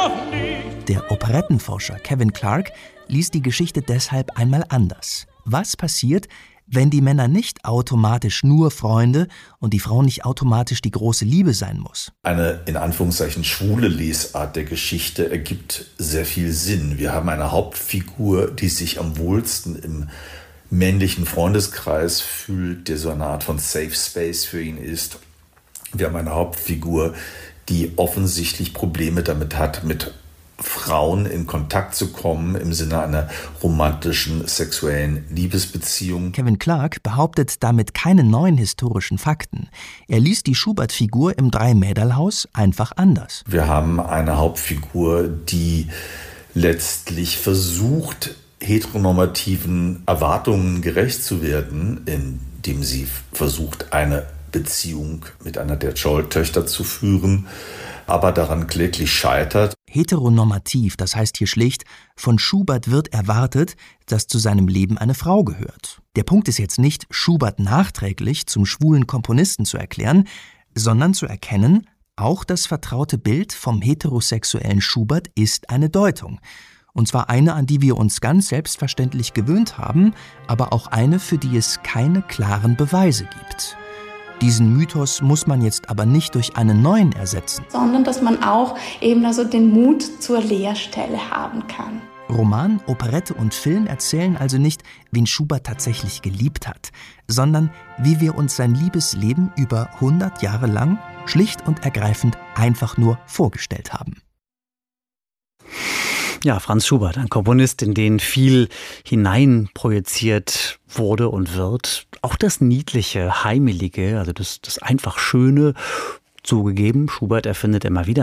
Der Operettenforscher Kevin Clark liest die Geschichte deshalb einmal anders. Was passiert, wenn die Männer nicht automatisch nur Freunde und die Frau nicht automatisch die große Liebe sein muss? Eine in Anführungszeichen schwule Lesart der Geschichte ergibt sehr viel Sinn. Wir haben eine Hauptfigur, die sich am wohlsten im männlichen Freundeskreis fühlt, der so eine Art von Safe Space für ihn ist. Wir haben eine Hauptfigur, die offensichtlich Probleme damit hat, mit Frauen in Kontakt zu kommen im Sinne einer romantischen, sexuellen Liebesbeziehung. Kevin Clark behauptet damit keine neuen historischen Fakten. Er liest die Schubert-Figur im Drei-Mäderl-Haus einfach anders. Wir haben eine Hauptfigur, die letztlich versucht, heteronormativen Erwartungen gerecht zu werden, indem sie versucht, eine Beziehung mit einer der Joel-Töchter zu führen, aber daran kläglich scheitert. Heteronormativ, das heißt hier schlicht, von Schubert wird erwartet, dass zu seinem Leben eine Frau gehört. Der Punkt ist jetzt nicht, Schubert nachträglich zum schwulen Komponisten zu erklären, sondern zu erkennen, auch das vertraute Bild vom heterosexuellen Schubert ist eine Deutung. Und zwar eine, an die wir uns ganz selbstverständlich gewöhnt haben, aber auch eine, für die es keine klaren Beweise gibt. Diesen Mythos muss man jetzt aber nicht durch einen neuen ersetzen. Sondern dass man auch eben den Mut zur Leerstelle haben kann. Roman, Operette und Film erzählen also nicht, wen Schubert tatsächlich geliebt hat, sondern wie wir uns sein Liebesleben über 100 Jahre lang schlicht und ergreifend einfach nur vorgestellt haben. Ja, Franz Schubert, ein Komponist, in den viel hineinprojiziert wurde und wird. Auch das Niedliche, Heimelige, also das einfach Schöne, zugegeben. Schubert erfindet immer wieder